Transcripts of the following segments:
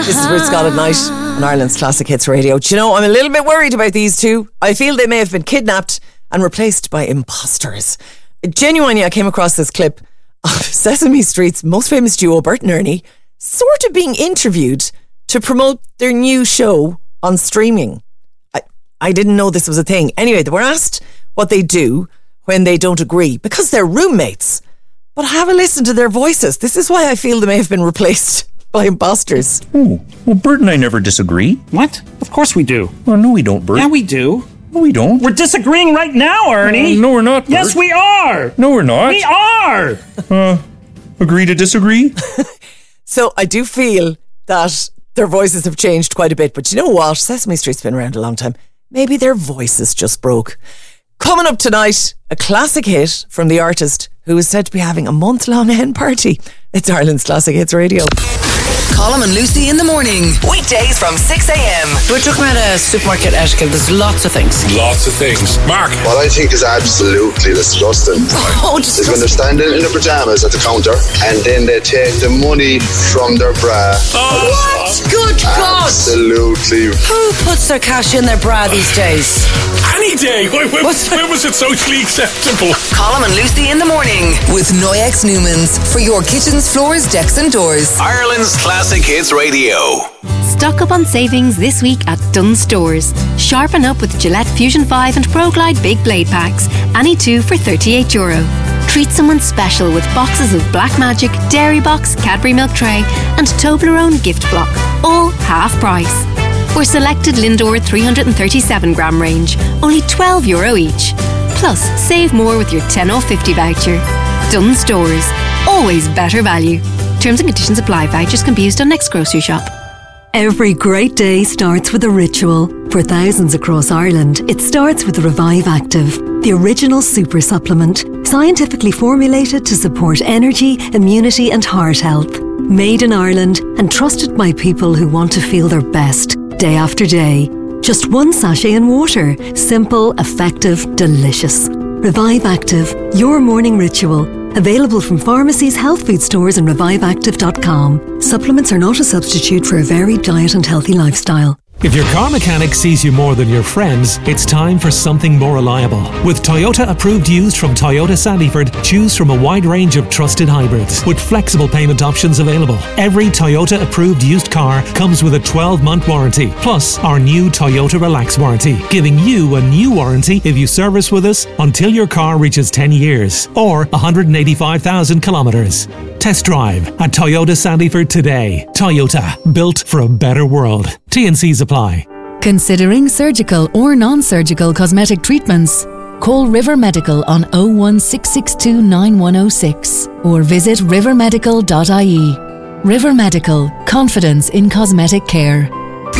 This is Ruth Scott at Night on Ireland's Classic Hits Radio. Do you know, I'm a little bit worried about these two. I feel they may have been kidnapped and replaced by imposters. Genuinely, I came across this clip of Sesame Street's most famous duo, Bert and Ernie, sort of being interviewed to promote their new show on streaming. I didn't know this was a thing. Anyway, they were asked what they do when they don't agree, because they're roommates. But have a listen to their voices. This is why I feel they may have been replaced by imposters. Oh, well, Bert and I never disagree. What? Of course we do. Well, no, we don't, Bert. Yeah, we do. No, we don't. We're disagreeing right now, Ernie. No, we're not, Bert. Yes, we are. No, we're not. We are. Agree to disagree? So I do feel that their voices have changed quite a bit. But you know what? Sesame Street's been around a long time. Maybe their voices just broke. Coming up tonight, a classic hit from the artist who is said to be having a month-long hen party. It's Ireland's Classic Hits Radio. Colm and Lucy in the morning. Weekdays from 6 a.m. We're talking about a supermarket etiquette. There's lots of things. Lots of things. Mark. What I think is absolutely disgusting is when they're standing in their pajamas at the counter and then they take the money from their bra. What? Good God. Absolutely. Who puts their cash in their bra these days? Any day. When was it socially acceptable? Colm and Lucy in the morning with Noyex Newmans for your kitchens, floors, decks and doors. Ireland's Classic Hits Radio. Stock up on savings this week at Dunnes Stores. Sharpen up with Gillette Fusion 5 and ProGlide Big Blade Packs. Any two for €38. Treat someone special with boxes of Black Magic, Dairy Box, Cadbury Milk Tray and Toblerone Gift Block. All half price. Or selected Lindor 337 gram range. Only €12 each. Plus, save more with your 10 off 50 voucher. Dunnes Stores. Always better value. Terms and conditions apply. Vouchers can be used on next grocery shop. Every great day starts with a ritual. For thousands across Ireland, it starts with Revive Active, the original super supplement, scientifically formulated to support energy, immunity and heart health. Made in Ireland and trusted by people who want to feel their best, day after day. Just one sachet in water. Simple, effective, delicious. Revive Active, your morning ritual. Available from pharmacies, health food stores and reviveactive.com. Supplements are not a substitute for a varied diet and healthy lifestyle. If your car mechanic sees you more than your friends, it's time for something more reliable. With Toyota approved used from Toyota Sandyford, choose from a wide range of trusted hybrids with flexible payment options available. Every Toyota approved used car comes with a 12-month warranty, plus our new Toyota Relax warranty, giving you a new warranty if you service with us until your car reaches 10 years or 185,000 kilometres. Test drive at Toyota Sandyford today. Toyota, built for a better world. T&Cs apply. Considering surgical or non-surgical cosmetic treatments? Call River Medical on 01662 9106 or visit rivermedical.ie. River Medical, confidence in cosmetic care.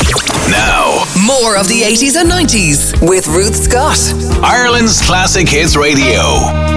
Now, more of the 80s and 90s with Ruth Scott. Ireland's Classic Hits Radio.